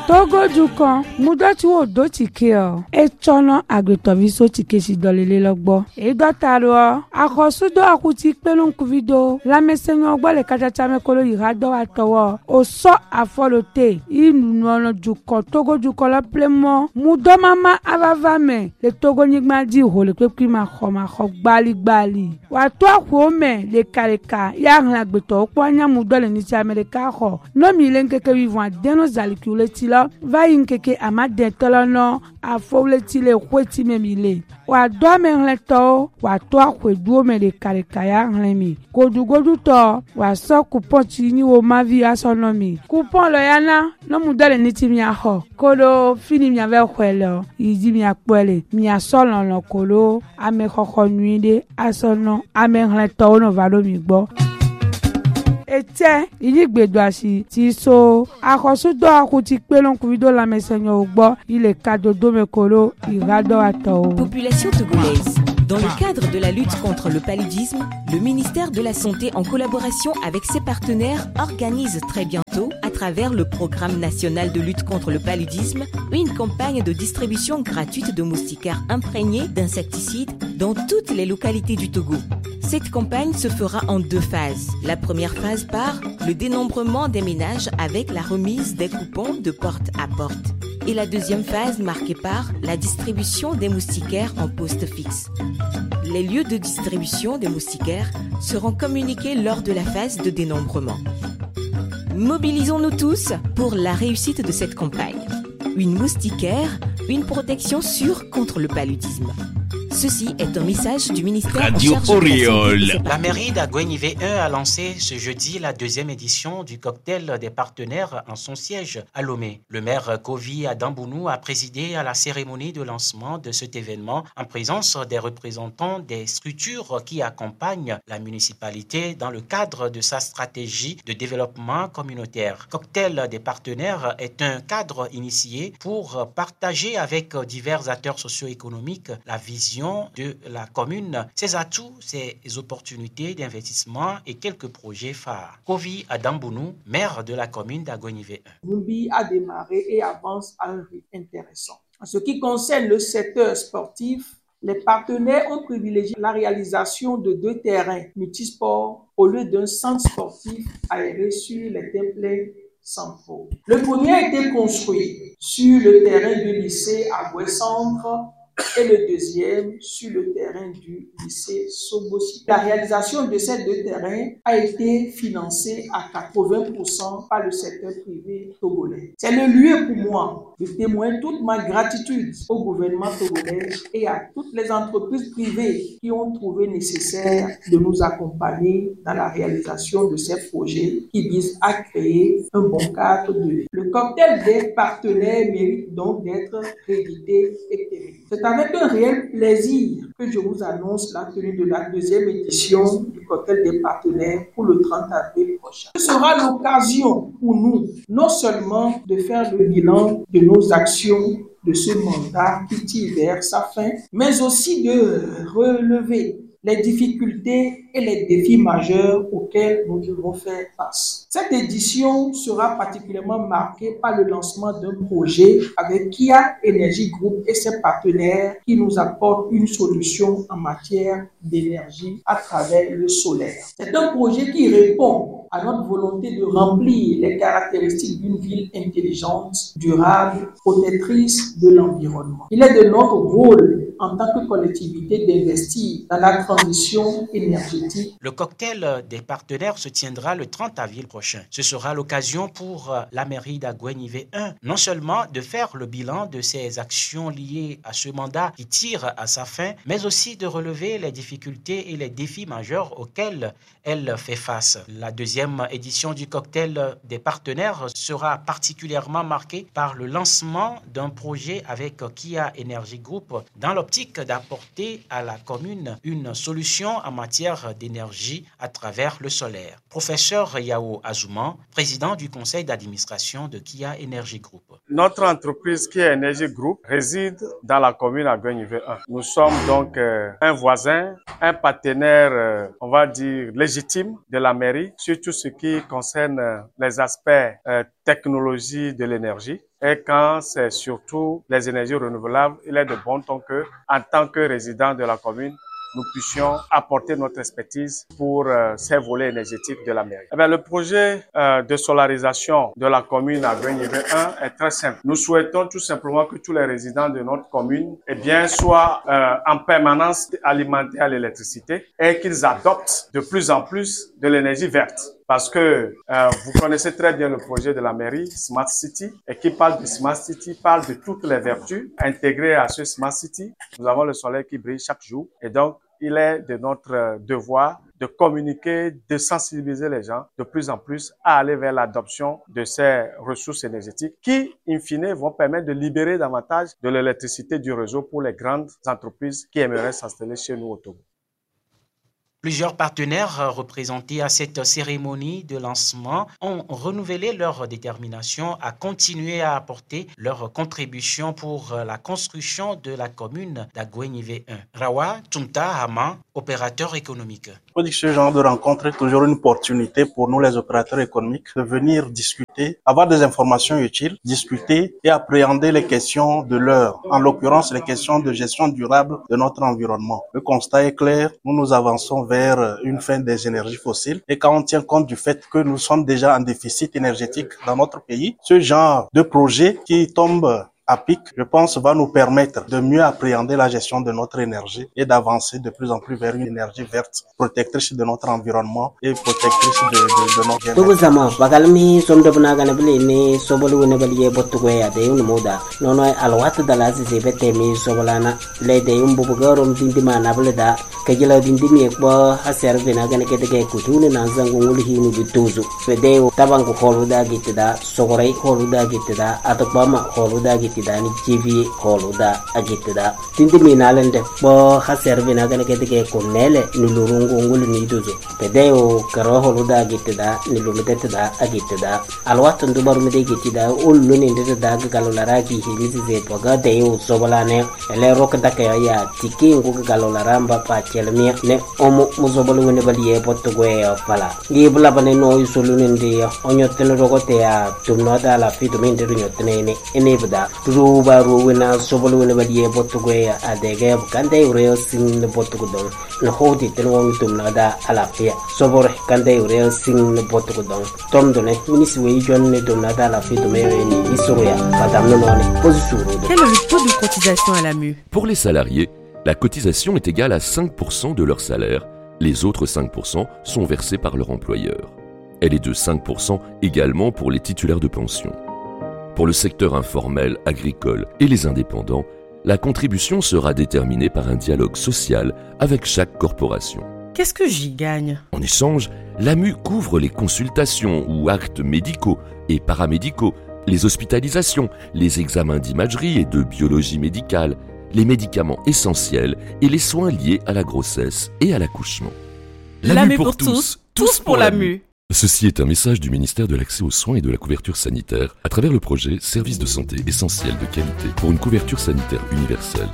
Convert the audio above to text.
Togo Dukan, Mudoti wo do tike o. E chono agretoviso tike si dolele logbo. E dotaro, akosudo akuti pelon kuvido. La mesenyo ogbo le kachacha mekolo yirado atowo. O so afolote. Inuno Dukan, Togo Dukan la plemo. Mudo mama avavame. Le Togo nigma di ho le kwekwi ma gbali. Watu akwome le kaleka. Ya ngagbeto okwa nya mudo le nisi Amerika ho. No mi lenkeke vivant deno zalikule tilo. Va yinkeke amade tolono afole tile kweti memile wa do menleto wa to akwedu me de karikaya nlemi godu to wa so coupon tini wo mavi asonomi coupon lo yana no mudale nitimi aho kodo fini mi ave kwelo yidi mi akpele mi asolo no kolo ame kokko nuide asono ame nleto no valo mi gbo ete inyigbedoasi ti so akosudo akuti pelon kuvido la mesenyo ogbo ile kadodo mekolo irado ato. Population togolaise. Dans le cadre de la lutte contre le paludisme, le ministère de la Santé, en collaboration avec ses partenaires, organise très bientôt, à travers le Programme national de lutte contre le paludisme, une campagne de distribution gratuite de moustiquaires imprégnés d'insecticides dans toutes les localités du Togo. Cette campagne se fera en 2 phases. La première phase par le dénombrement des ménages avec la remise des coupons de porte à porte. Et la deuxième phase marquée par la distribution des moustiquaires en poste fixe. Les lieux de distribution des moustiquaires seront communiqués lors de la phase de dénombrement. Mobilisons-nous tous pour la réussite de cette campagne. Une moustiquaire, une protection sûre contre le paludisme. Ceci est un message du ministère Radio en charge Oriol. de la santé. La mairie d'Aguenivé 1 a lancé ce jeudi la 2e édition du cocktail des partenaires en son siège à Lomé. Le maire Kovi Adambounou a présidé à la cérémonie de lancement de cet événement en présence des représentants des structures qui accompagnent la municipalité dans le cadre de sa stratégie de développement communautaire. Cocktail des partenaires est un cadre initié pour partager avec divers acteurs socio-économiques la vision de la commune, ses atouts, ses opportunités d'investissement et quelques projets phares. Kovi Adambounou, maire de la commune d'Aguenivé 1. Lumbi a démarré et avance à un rythme intéressant. En ce qui concerne le secteur sportif, les partenaires ont privilégié la réalisation de 2 terrains multisports au lieu d'un centre sportif aéré sur les templates centraux. Le premier a été construit sur le terrain du lycée Agoué Centre et le deuxième sur le terrain du lycée Sobosi. La réalisation de ces 2 terrains a été financée à 80% par le secteur privé togolais. C'est le lieu pour moi de témoigner toute ma gratitude au gouvernement togolais et à toutes les entreprises privées qui ont trouvé nécessaire de nous accompagner dans la réalisation de ces projets qui visent à créer un bon cadre de vie. Le cocktail des partenaires mérite donc d'être réédité et terminé. C'est avec un réel plaisir que je vous annonce la tenue de la 2e édition du cocktail des partenaires pour le 30 avril prochain. Ce sera l'occasion pour nous, non seulement de faire le bilan de nos actions de ce mandat qui tire vers sa fin, mais aussi de relever les difficultés et les défis majeurs auxquels nous devons faire face. Cette édition sera particulièrement marquée par le lancement d'un projet avec Kia Energy Group et ses partenaires qui nous apportent une solution en matière d'énergie à travers le solaire. C'est un projet qui répond à notre volonté de remplir les caractéristiques d'une ville intelligente, durable, protectrice de l'environnement. Il est de notre rôle en tant que collectivité d'investir dans la transition énergétique. Le cocktail des partenaires se tiendra le 30 avril prochain. Ce sera l'occasion pour la mairie d'Aguenivé 1 non seulement de faire le bilan de ses actions liées à ce mandat qui tire à sa fin, mais aussi de relever les difficultés et les défis majeurs auxquels elle fait face. La 2e édition du cocktail des partenaires sera particulièrement marquée par le lancement d'un projet avec Kia Energy Group dans l'optique d'apporter à la commune une solution en matière produire d'énergie à travers le solaire. Professeur Yao Azouman, président du conseil d'administration de Kia Energy Group. Notre entreprise Kia Energy Group réside dans la commune à Guenièvre 1. Nous sommes donc un voisin, un partenaire, on va dire, légitime de la mairie sur tout ce qui concerne les aspects technologie de l'énergie. Et quand c'est surtout les énergies renouvelables, il est de bon ton que, en tant que résident de la commune, nous puissions apporter notre expertise pour ces volets énergétiques de la mairie. Eh bien, le projet de solarisation de la commune à Guenièvre 1 est très simple. Nous souhaitons tout simplement que tous les résidents de notre commune soient en permanence alimentés à l'électricité et qu'ils adoptent de plus en plus de l'énergie verte. Parce que vous connaissez très bien le projet de la mairie Smart City, et qui parle de Smart City parle de toutes les vertus intégrées à ce Smart City. Nous avons le soleil qui brille chaque jour, et donc il est de notre devoir de communiquer, de sensibiliser les gens de plus en plus à aller vers l'adoption de ces ressources énergétiques qui, in fine, vont permettre de libérer davantage de l'électricité du réseau pour les grandes entreprises qui aimeraient s'installer chez nous au Togo. Plusieurs partenaires représentés à cette cérémonie de lancement ont renouvelé leur détermination à continuer à apporter leur contribution pour la construction de la commune d'Aguenièvre 1. Rawa Tumta Hama, opérateur économique. Je dis que ce genre de rencontre est toujours une opportunité pour nous les opérateurs économiques de venir discuter, avoir des informations utiles, discuter et appréhender les questions de l'heure, en l'occurrence les questions de gestion durable de notre environnement. Le constat est clair, nous avançons vers une fin des énergies fossiles et quand on tient compte du fait que nous sommes déjà en déficit énergétique dans notre pays, ce genre de projet qui tombe à pic, je pense, va nous permettre de mieux appréhender la gestion de notre énergie et d'avancer de plus en plus vers une énergie verte, protectrice de notre environnement et protectrice de notre bien-être. Tugusama bagalmi somdobna ganabli sobolu nebaliye botugoya de moda nono alwat dalasi zebete mi sobolana le de umbugorom dindima nableda kajila dindimi ekbo haserve na ganake kutune na zangu ngulhinu bituzu fede tabangu holuda gitida sogorai holuda gitida atokbama holuda gitida ni TV holuda agitida tindimi nalende bo haserve na ganake kunele nilurungu ngulu niduzo fede karo holuda gitida nilumeteda agitida alwat ndubaru mede gitida ullu ni ndeda galolara ki hilizi ze poga de sobolane ele rokda ya tiki ngu galolara mba pa chelmi ne omo muzobolu woni baliye potgoe fala ngibla bane no isoluni ndi onyotene rogote ya tumnoda la fitu mende nyotene ne enebda ruba ruwena sobolu woni baliye potgoe adege kande ureo sin potgodon no hodi tenwon tumnoda ala fia sobor kande ureo sin potgodon tomdone minisi we jonne tumnoda la fitu mende ni isoya padamno none posisuro. Quel est le taux de cotisation à la MU? Pour les salariés, la cotisation est égale à 5% de leur salaire. Les autres 5% sont versés par leur employeur. Elle est de 5% également pour les titulaires de pension. Pour le secteur informel, agricole et les indépendants, la contribution sera déterminée par un dialogue social avec chaque corporation. Qu'est-ce que j'y gagne? En échange, l'AMU couvre les consultations ou actes médicaux et paramédicaux, les hospitalisations, les examens d'imagerie et de biologie médicale, les médicaments essentiels et les soins liés à la grossesse et à l'accouchement. L'AMU pour tous, tous pour l'AMU. Ceci est un message du ministère de l'Accès aux soins et de la couverture sanitaire à travers le projet Services de santé essentiels de qualité pour une couverture sanitaire universelle.